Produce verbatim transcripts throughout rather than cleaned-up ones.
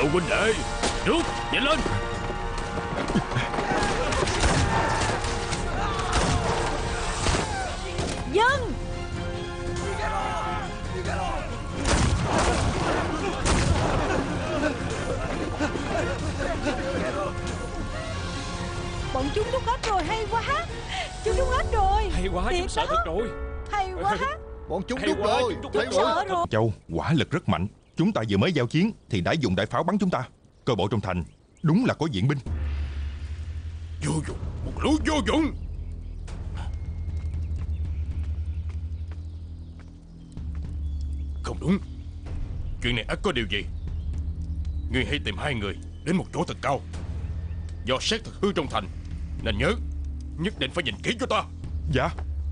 Cậu huynh đệ, rút, nhanh lên. Dân. Bọn chúng rút hết rồi, hay quá. Chúng rút hết rồi. Hay quá, chúng sợ thật rồi. Hay quá. Bọn chúng Hay rút quá, rồi. chúng Hay Chúng quá. sợ rồi. Châu, quả lực rất mạnh. Chúng ta vừa mới giao chiến thì đã dùng đại pháo bắn chúng ta. Coi bộ trong thành đúng là có viện binh. Vô dụng, một lũ vô dụng. Không đúng. Chuyện này ắt có điều gì. Ngươi hãy tìm hai người đến một chỗ thật cao, dò xét thật hư trong thành. Nên nhớ, nhất định phải nhìn kỹ cho ta. Dạ.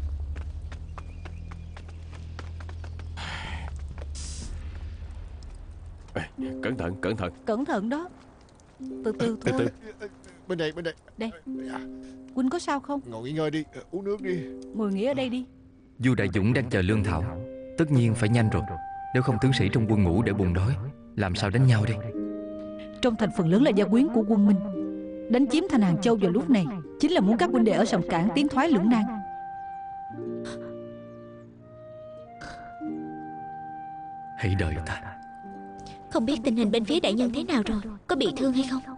Ê, cẩn thận, cẩn thận. Cẩn thận đó. Từ từ Từ thôi. từ. Bên đây, bên đây. Đây. Huynh có sao không? Ngồi nghỉ ngơi đi, uống nước đi. Ngồi nghỉ ở đây đi. Du Đại Dũng đang chờ lương thảo. Tất nhiên phải nhanh rồi. Nếu không tướng sĩ trong quân ngũ để bụng đói, làm sao đánh nhau đây? Trong thành phần lớn là gia quyến của quân Minh. Đánh chiếm thành Hàng Châu vào lúc này chính là muốn các huynh đệ ở Sầm Cảng tiến thoái lưỡng nan. Hãy đợi ta. Không biết tình hình bên phía đại nhân thế nào rồi, có bị thương hay không?